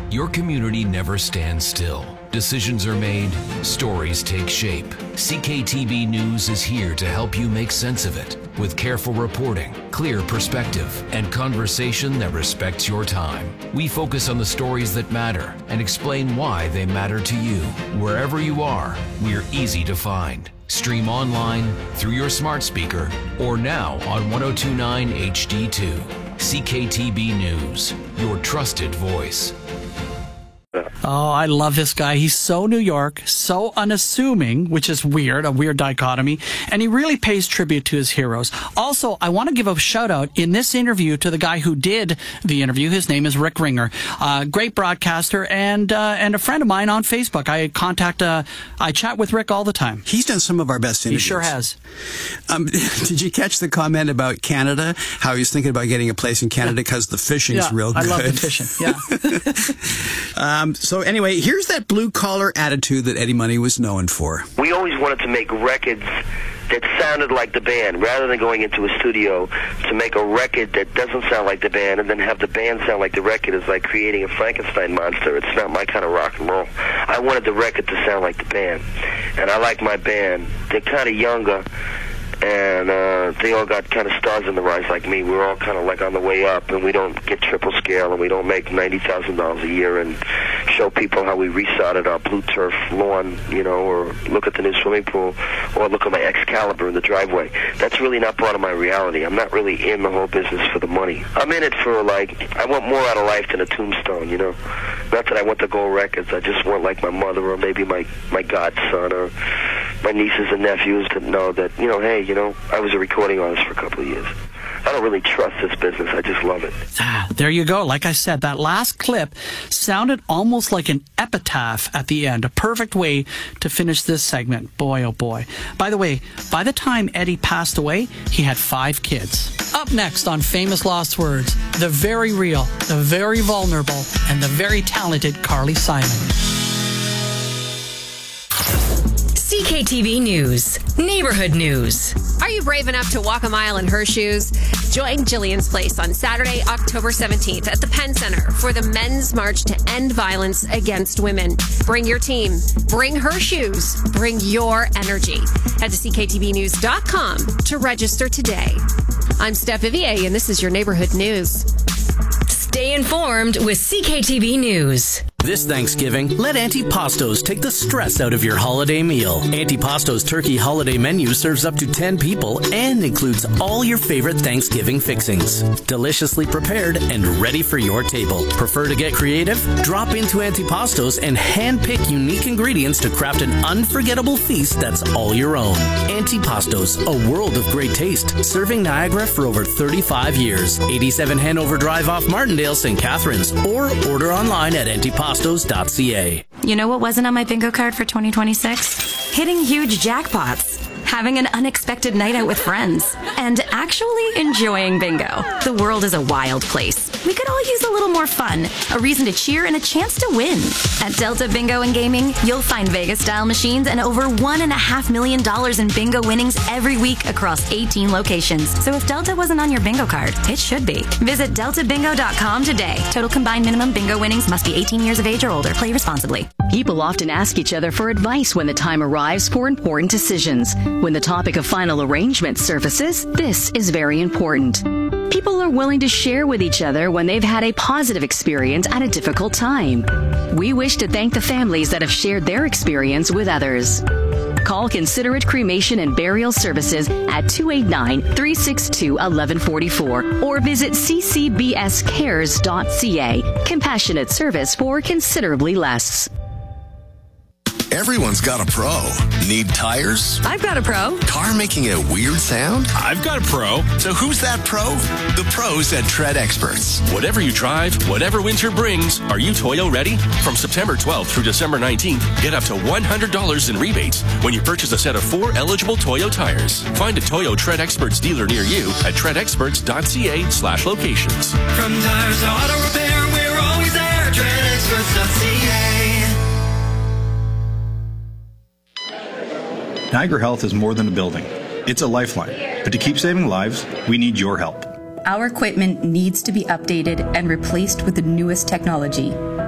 Your community never stands still. Decisions are made, stories take shape. CKTB News is here to help you make sense of it with careful reporting, clear perspective, and conversation that respects your time. We focus on the stories that matter and explain why they matter to you. Wherever you are, we're easy to find. Stream online, through your smart speaker, or now on 1029 HD2. CKTB News, your trusted voice. Oh, I love this guy. He's so New York, so unassuming, which is weird, a weird dichotomy, and he really pays tribute to his heroes. Also, I want to give a shout out in this interview to the guy who did the interview. His name is Rick Ringer, great broadcaster and a friend of mine on Facebook. I chat with Rick all the time. He's done some of our best interviews. He sure has. Did you catch the comment about Canada? How he's thinking about getting a place in Canada because the fishing's real good. I love the fishing. Yeah. So anyway, here's that blue-collar attitude that Eddie Money was known for. We always wanted to make records that sounded like the band, rather than going into a studio to make a record that doesn't sound like the band and then have the band sound like the record is like creating a Frankenstein monster. It's not my kind of rock and roll. I wanted the record to sound like the band, and I like my band. They're kind of younger, and they all got kind of stars in the rise like me. We're all kind of like on the way up, and we don't get triple scale, and we don't make $90,000 a year and show people how we resodded our blue turf lawn, you know, or look at the new swimming pool, or look at my Excalibur in the driveway. That's really not part of my reality. I'm not really in the whole business for the money. I'm in it for, like, I want more out of life than a tombstone, you know. Not that I want the gold records. I just want, like, my mother or maybe my godson or my nieces and nephews to know that, you know, hey, you know, I was a recording artist for a couple of years. I don't really trust this business. I just love it. There you go. Like I said, that last clip sounded almost like an epitaph at the end. A perfect way to finish this segment. Boy, oh boy. By the way, by the time Eddie passed away, he had 5 kids. Up next on Famous Lost Words, the very real, the very vulnerable, and the very talented Carly Simon. CKTB News, Neighborhood News. Are you brave enough to walk a mile in her shoes? Join Jillian's Place on Saturday, October 17th at the Penn Center for the Men's March to End Violence Against Women. Bring your team. Bring her shoes. Bring your energy. Head to CKTBnews.com to register today. I'm Steph Vivier, and this is your Neighborhood News. Stay informed with CKTB News. This Thanksgiving, let Antipastos take the stress out of your holiday meal. Antipastos turkey holiday menu serves up to 10 people and includes all your favorite Thanksgiving fixings. Deliciously prepared and ready for your table. Prefer to get creative? Drop into Antipastos and hand-pick unique ingredients to craft an unforgettable feast that's all your own. Antipastos, a world of great taste. Serving Niagara for over 35 years. 87 Hanover Drive off Martindale, St. Catharines. Or order online at Antipastos.ca. You know what wasn't on my bingo card for 2026? Hitting huge jackpots, having an unexpected night out with friends, and actually enjoying bingo. The world is a wild place. We could all use a little more fun, a reason to cheer, and a chance to win. At Delta Bingo and Gaming, you'll find Vegas-style machines and over $1.5 million in bingo winnings every week across 18 locations. So if Delta wasn't on your bingo card, it should be. Visit deltabingo.com today. Total combined minimum bingo winnings must be 18 years of age or older. Play responsibly. People often ask each other for advice when the time arrives for important decisions. When the topic of final arrangement surfaces, this is very important. People are willing to share with each other when they've had a positive experience at a difficult time. We wish to thank the families that have shared their experience with others. Call Considerate Cremation and Burial Services at 289-362-1144 or visit ccbscares.ca. Compassionate service for considerably less. Everyone's got a pro. Need tires? I've got a pro. Car making a weird sound? I've got a pro. So who's that pro? The pros at Tread Experts. Whatever you drive, whatever winter brings, are you Toyo ready? From September 12th through December 19th, get up to $100 in rebates when you purchase a set of 4 eligible Toyo tires. Find a Toyo Tread Experts dealer near you at treadexperts.ca/locations. From tires to auto repair, we're always there. treadexperts.ca. Niagara Health is more than a building. It's a lifeline. But to keep saving lives, we need your help. Our equipment needs to be updated and replaced with the newest technology.